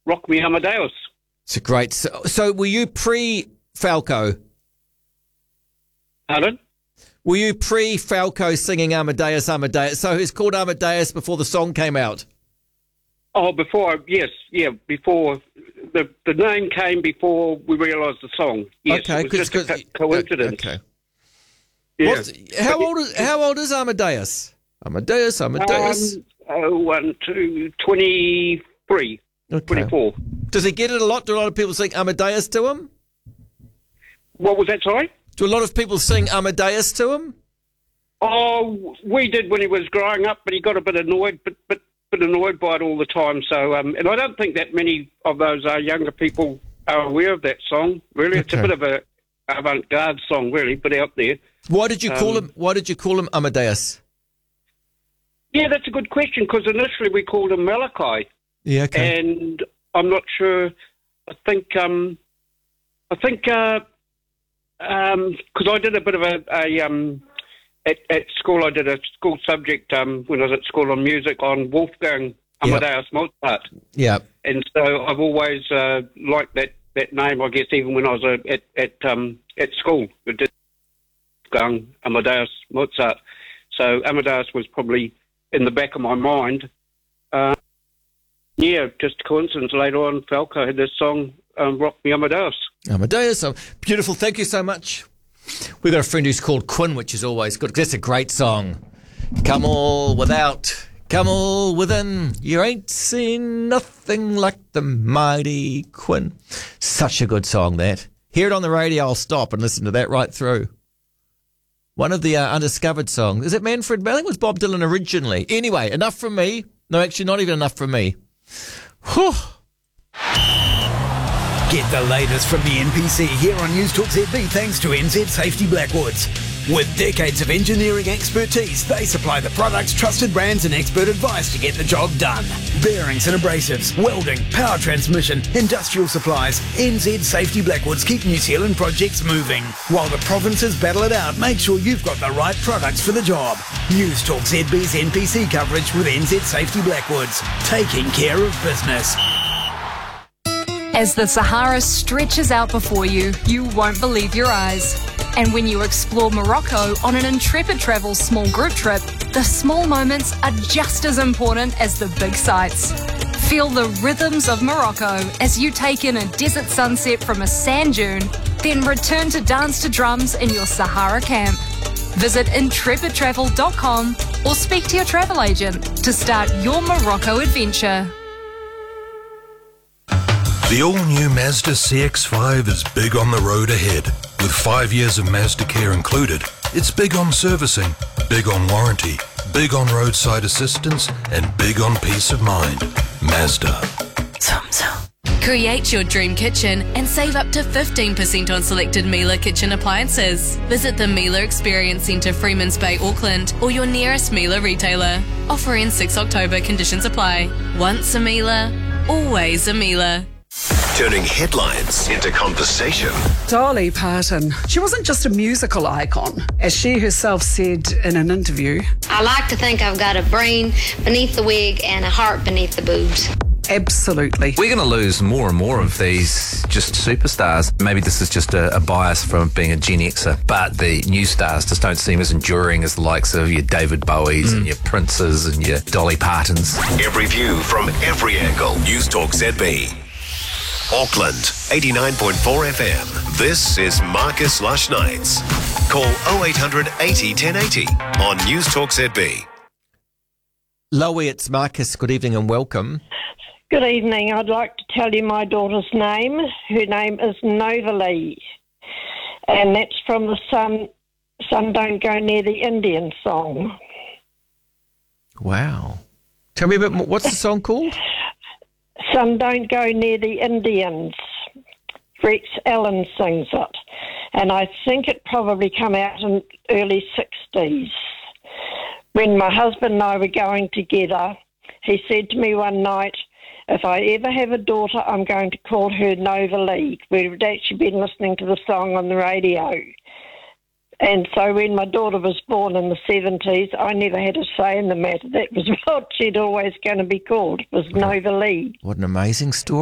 Rock Me Amadeus. It's a great... So were you pre-Falco? Pardon? Were you pre-Falco singing Amadeus, Amadeus? So it's called Amadeus before the song came out? Oh, before, yes, yeah, before... The name came before we realised the song. Yes, okay, it was just a coincidence. Okay. Yeah. How old is Amadeus? Amadeus. 23, Okay. 24. Does he get it a lot? Do a lot of people sing Amadeus to him? What was that, sorry? Do a lot of people sing Amadeus to him? Oh, we did when he was growing up, but he got a bit annoyed, but annoyed by it all the time. So, and I don't think that many of those younger people are aware of that song. Really, It's a bit of a avant-garde song, really, but out there. Why did you call him? Why did you call him Amadeus? Yeah, that's a good question. Because initially we called him Malachi. Yeah, okay. And I'm not sure. I think because I did a bit of at school, I did a school subject when I was at school on music on Wolfgang Amadeus Mozart. Yeah. And so I've always liked that name, I guess, even when I was at school. I did Wolfgang Amadeus Mozart. So Amadeus was probably in the back of my mind. Just coincidence. Later on, Falco had this song, Rock Me Amadeus. Amadeus. Beautiful. Thank you so much. We've got a friend who's called Quinn, which is always good. That's a great song. Come all without, come all within. You ain't seen nothing like the mighty Quinn. Such a good song, that. Hear it on the radio, I'll stop and listen to that right through. One of the undiscovered songs. Is it Manfred? I think it was Bob Dylan originally. Anyway, enough from me. No, actually, not even enough from me. Whew. Get the latest from the NPC here on News Talk ZB thanks to NZ Safety Blackwoods. With decades of engineering expertise, they supply the products, trusted brands and expert advice to get the job done. Bearings and abrasives, welding, power transmission, industrial supplies, NZ Safety Blackwoods keep New Zealand projects moving. While the provinces battle it out, make sure you've got the right products for the job. News Talk ZB's NPC coverage with NZ Safety Blackwoods, taking care of business. As the Sahara stretches out before you, you won't believe your eyes. And when you explore Morocco on an Intrepid Travel small group trip, the small moments are just as important as the big sights. Feel the rhythms of Morocco as you take in a desert sunset from a sand dune, then return to dance to drums in your Sahara camp. Visit intrepidtravel.com or speak to your travel agent to start your Morocco adventure. The all-new Mazda CX-5 is big on the road ahead. With 5 years of Mazda Care included, it's big on servicing, big on warranty, big on roadside assistance, and big on peace of mind. Mazda. Create your dream kitchen and save up to 15% on selected Miele kitchen appliances. Visit the Miele Experience Centre, Freemans Bay, Auckland, or your nearest Miele retailer. Offer ends 6 October. Conditions apply. Once a Miele, always a Miele. Turning headlines into conversation. Dolly Parton. She wasn't just a musical icon. As she herself said in an interview, I like to think I've got a brain beneath the wig and a heart beneath the boobs. Absolutely. We're going to lose more and more of these just superstars. Maybe this is just a bias from being a Gen Xer, but the new stars just don't seem as enduring as the likes of your David Bowies and your Princes and your Dolly Partons. Every view from every angle. News Talk ZB. Auckland, 89.4 FM. This is Marcus Lush Nights. Call 0800 80 1080 on News Talk ZB. Loie, it's Marcus. Good evening and welcome. Good evening. I'd like to tell you my daughter's name. Her name is Novalee. And that's from the Sun Don't Go Near the Indian song. Wow. Tell me a bit more. What's the song called? Sun Don't Go Near the Indians. Rex Allen sings it. And I think it probably came out in early 60s. When my husband and I were going together, he said to me one night, if I ever have a daughter, I'm going to call her Novalee. We'd actually been listening to the song on the radio. And so when my daughter was born in the 70s, I never had a say in the matter. That was what she'd always going to be called, was Novalee. What an amazing story.